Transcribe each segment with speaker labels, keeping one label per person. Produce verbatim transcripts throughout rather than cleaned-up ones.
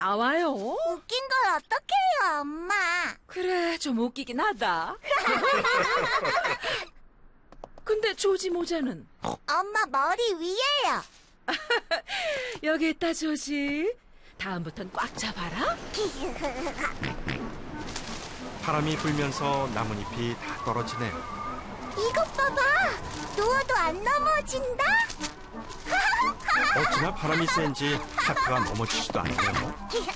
Speaker 1: 나와요.
Speaker 2: 웃긴 걸 어떻게 해요, 엄마?
Speaker 1: 그래, 좀 웃기긴 하다. 근데 조지 모자는?
Speaker 2: 엄마 머리 위에요.
Speaker 1: 여기 있다, 조지. 다음부턴 꽉 잡아라.
Speaker 3: 바람이 불면서 나뭇잎이 다 떨어지네요.
Speaker 2: 이것 봐봐. 누워도 안 넘어진다.
Speaker 3: 어찌나 바람이 센지 하프가 넘어지지도 않네요.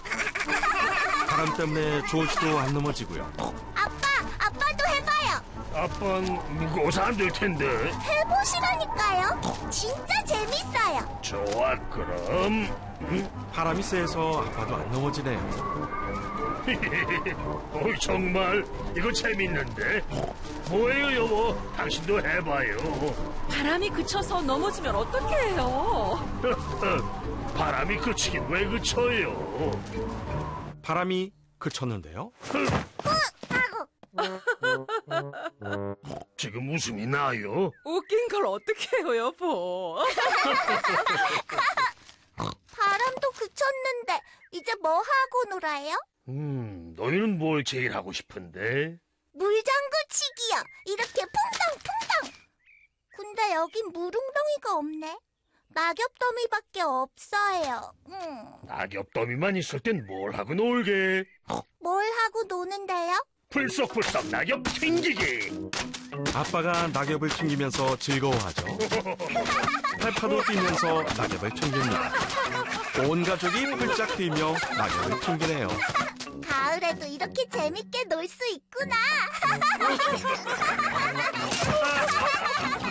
Speaker 3: 바람 때문에 조지도 안 넘어지고요.
Speaker 2: 아빠, 아빠도 해봐요.
Speaker 4: 아빠는 무거워서 안 될 텐데.
Speaker 2: 해보시라니까요. 진짜 재밌어요.
Speaker 4: 좋아, 그럼. 응?
Speaker 3: 바람이 세서 아빠도 안 넘어지네요.
Speaker 4: 어이, 정말 이거 재밌는데. 뭐예요, 여보? 당신도 해봐요.
Speaker 1: 바람이 그쳐서 넘어지면 어떡해요?
Speaker 4: 바람이 그치긴 왜 그쳐요?
Speaker 3: 바람이 그쳤는데요.
Speaker 4: 지금 웃음이 나요?
Speaker 1: 웃긴 걸 어떻게 해요, 여보?
Speaker 2: 바람도 그쳤는데 이제 뭐 하고 놀아요?
Speaker 4: 음, 너희는 뭘 제일 하고 싶은데?
Speaker 2: 물장구 치기요. 이렇게 퐁당퐁당. 근데 여긴 물웅덩이가 없네. 낙엽더미밖에 없어요. 음.
Speaker 4: 낙엽더미만 있을 땐 뭘 하고 놀게?
Speaker 2: 뭘 하고 노는데요?
Speaker 4: 불썩불썩 낙엽 튕기기.
Speaker 3: 아빠가 낙엽을 튕기면서 즐거워하죠. 팔파도 뛰면서 낙엽을 튕깁니다. 온 가족이 훌짝 뛰며 낙엽을 튕기네요.
Speaker 2: 가을에도 이렇게 재밌게 놀 수 있구나.